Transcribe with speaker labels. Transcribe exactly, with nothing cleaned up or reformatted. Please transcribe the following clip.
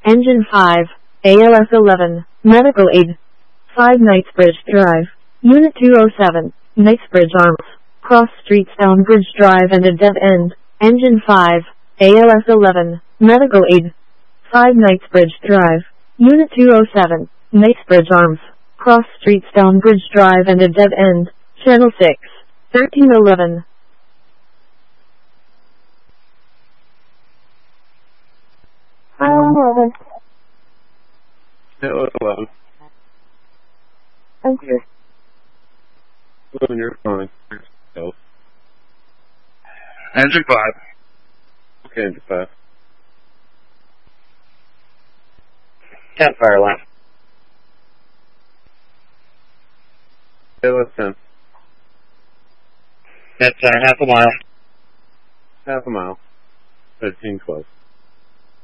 Speaker 1: Engine five, A L S eleven, Medical Aid. five Knightsbridge Drive, Unit two oh seven, Knightsbridge Arms, cross streets down Bridge Drive and a dead end. Engine five, A L S eleven, Medical Aid. five Knightsbridge Drive, Unit two oh seven, Knightsbridge Arms, cross streets down Bridge Drive and a dead end. Channel six, thirteen eleven.
Speaker 2: Island eleven.
Speaker 3: Channel eleven.
Speaker 2: I'm here.
Speaker 3: eleven, you're fine.
Speaker 4: Engine five.
Speaker 3: Okay, engine five.
Speaker 5: Campfire line.
Speaker 3: A L S ten.
Speaker 5: That's uh, half a mile.
Speaker 3: Half a mile. thirteen twelve.